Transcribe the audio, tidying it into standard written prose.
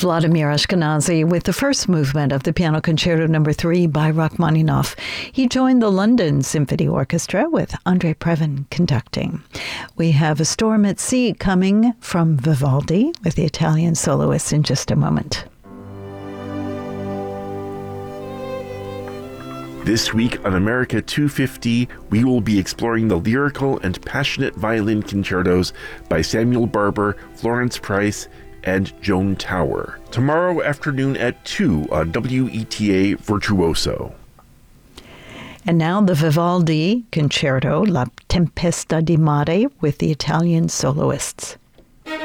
Vladimir Ashkenazy with the first movement of the Piano Concerto No. 3 by Rachmaninoff. He joined the London Symphony Orchestra with Andrei Previn conducting. We have A Storm at Sea coming from Vivaldi with the Italian soloists in just a moment. This week on America 250, we will be exploring the lyrical and passionate violin concertos by Samuel Barber, Florence Price, and Joan Tower. Tomorrow afternoon at 2 on WETA Virtuoso. And now the Vivaldi Concerto, La Tempesta di Mare, with the Italian soloists.